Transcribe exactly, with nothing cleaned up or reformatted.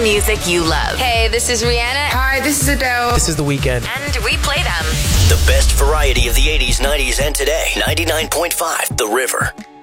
music you love. Hey, this is Rihanna. Hi, this is Adele. This is The Weeknd. And we play them. The best variety of the eighties, nineties, and today. ninety-nine point five The River.